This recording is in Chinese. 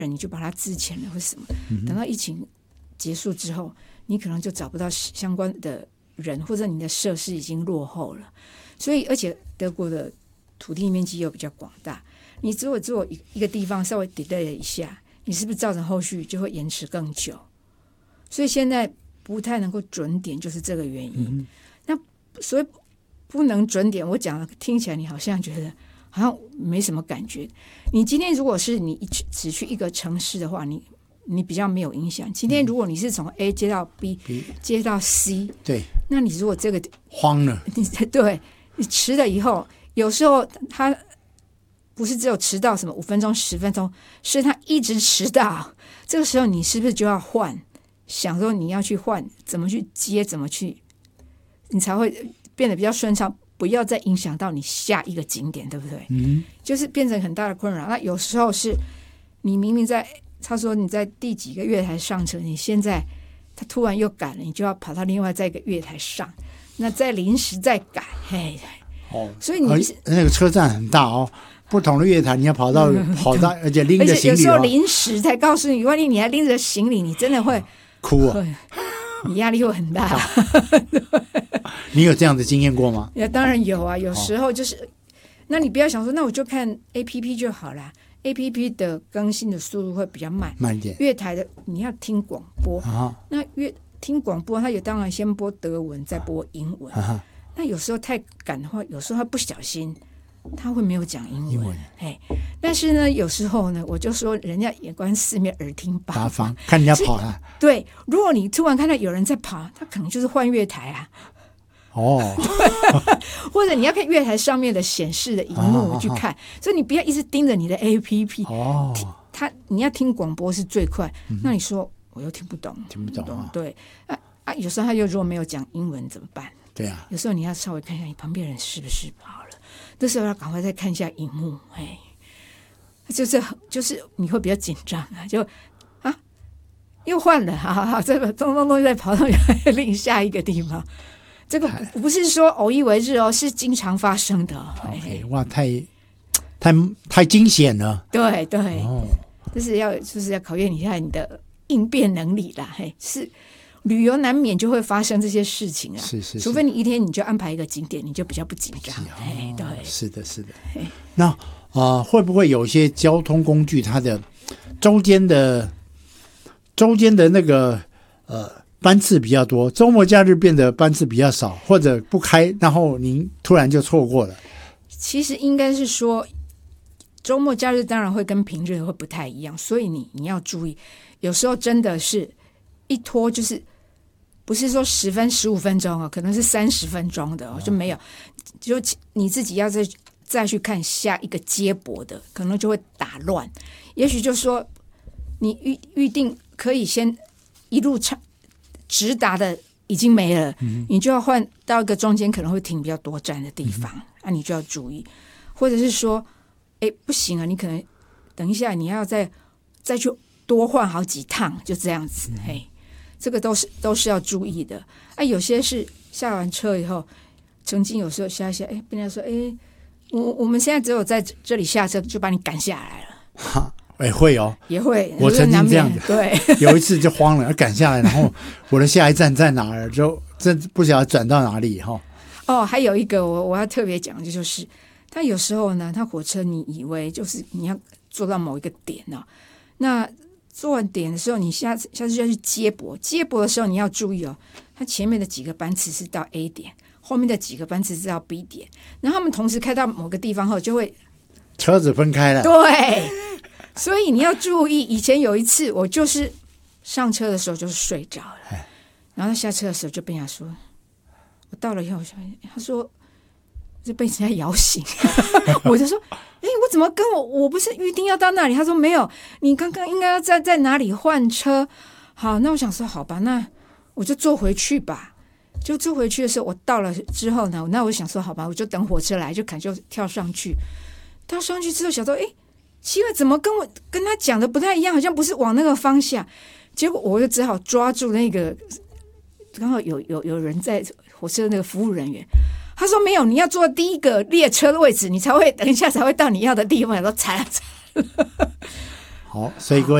人你就把它资遣了或什么，等到疫情结束之后，你可能就找不到相关的人，或者你的设施已经落后了。所以而且德国的土地面积又比较广大，你如果做一个地方稍微 delay 一下，你是不是造成后续就会延迟更久？所以现在不太能够准点，就是这个原因。那所以不能准点，我讲了听起来你好像觉得好像没什么感觉。你今天如果是你只去一个城市的话，你比较没有影响。今天如果你是从 A 接到 B 接到 C， 对， 那你如果这个慌了， 对，你迟了以后，有时候他不是只有迟到什么5分钟10分钟，是他一直迟到。这个时候你是不是就要换？想说你要去换，怎么去接，怎么去，你才会变得比较顺畅，不要再影响到你下一个景点，对不对？就是变成很大的困扰。那有时候是你明明他说你在第几个月台上车，你现在他突然又改了，你就要跑到另外再一个月台上，那再临时再改，嘿，所以你那个车站很大哦。不同的月台，你要跑到，而且拎着行李， 而且有时候临时才告诉你，万一你还拎着行李，你真的会哭啊！ 你压力会很大。 你有这样的经验过吗？ 当然有啊，有时候就是，那你不要想说，那我就看 APP 就好啦。APP 的更新的速度会比较慢一点。 月台的你要听广播，那听广播，它也当然先播德文，再播英文。那有时候太赶的话，有时候他不小心。他会没有讲英文，但是呢，有时候呢，我就说人家眼观四面，耳听八方， 看人家跑啊。 对，如果你突然看到有人在跑，他可能就是换月台啊。或者你要看月台上面的显示的荧幕去看，所以你不要一直盯着你的 APP。你要听广播是最快。那你说我又听不懂，对有时候他又如果没有讲英文怎么办？ 对啊， 有时候你要稍微看一下你旁边人是不是跑了。这时候要赶快再看一下荧幕，就是你会比较紧张啊，又换了，好，这个咚再跑到另下一个地方。这个不是说偶一为日哦，是经常发生的。 哇，太惊险了。 对，就是要考验一下你的应变能力啦。是。旅游难免就会发生这些事情啊， 是， 除非你一天你就安排一个景点，你就比较不紧张。对， 是的。那会不会有些交通工具它的周间的那个班次比较多，周末假日变得班次比较少，或者不开，然后您突然就错过了？ 其实应该是说，周末假日当然会跟平日会不太一样，所以你要注意，有时候真的是一拖就是。不是说10分15分钟可能是30分钟的就没有，就你自己要再去看下一个接驳的，可能就会打乱。也许就说你预定可以先一路直达的已经没了，你就要换到一个中间可能会停比较多站的地方，你就要注意。或者是说，不行啊，你可能等一下你要再去多换好几趟，就这样子，这个都是要注意的。有些是下完车以后，曾经有时候下一下，别人说，我们现在只有在这里下车，就把你赶下来了。 会哦， 也会。 我曾经这样子， 对， 有一次就慌了，要赶下来，然后我的下一站在哪儿，就真不晓得转到哪里还有一个我要特别讲的就是，他有时候呢，他火车你以为就是你要坐到某一个点那。做完点的时候，你下次就要去接驳的时候你要注意它前面的几个班次是到 A 点，后面的几个班次是到 B 点，然后他们同时开到某个地方后就会车子分开了。 对，所以你要注意。以前有一次我就是上车的时候就是睡着了，然后下车的时候就被人家说，我到了以后他说就被人家摇醒我就说我怎么跟我不是预定要到那里？他说没有，你刚刚应该要在哪里换车。好，那我想说好吧，那我就坐回去吧。就坐回去的时候，我到了之后呢，那我想说好吧，我就等火车来，就跳上去。跳上去之后想说奇怪，怎么跟他讲的不太一样，好像不是往那个方向。结果我就只好抓住那个，刚好有人在火车的那个服务人员。他说没有，你要坐第一个列车的位置，你等一下才会到你要的地方。我说惨了， 好，所以各位。